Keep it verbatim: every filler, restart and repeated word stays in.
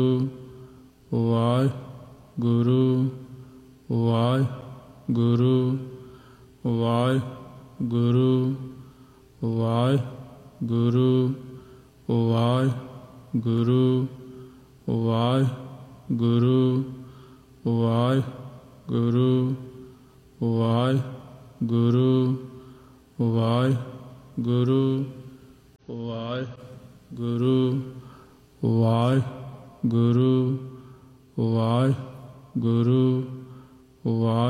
Waheguru Waheguru Waheguru Waheguru Waheguru Waheguru Waheguru Waheguru Waheguru Waheguru Waheguru Waheguru ਵਾਹਿ